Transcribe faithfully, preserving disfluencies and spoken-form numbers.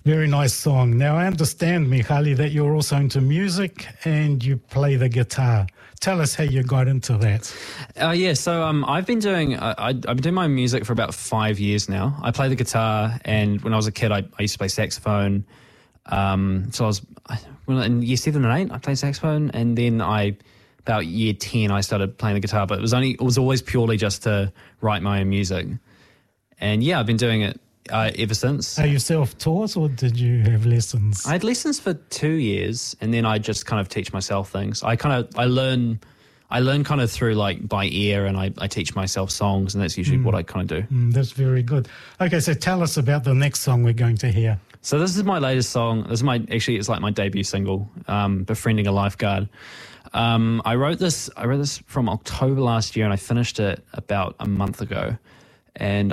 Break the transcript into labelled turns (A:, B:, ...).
A: Very nice song. Now, I understand, Mihaly, that you're also into music and you play the guitar. Tell us how you got into that.
B: Uh, yeah, so um, I've been doing I, I, I've been doing my music for about five years now. I play the guitar, and when I was a kid, I, I used to play saxophone. Um, so I was well, in year seven and eight, I played saxophone, and then I about year ten, I started playing the guitar. But it was only it was always purely just to write my own music. And yeah, I've been doing it uh, ever since.
A: Are you self-taught or did you have lessons?
B: I had lessons for two years, and then I just kind of teach myself things. I kind of I learn, I learn kind of through like by ear, and I, I teach myself songs, and that's usually mm. what I kind of do.
A: Mm, that's very good. Okay, so tell us about the next song we're going to hear.
B: So this is my latest song. This is my actually it's like my debut single, um, "Befriending a Lifeguard." Um, I wrote this. I wrote this from October last year, and I finished it about a month ago. And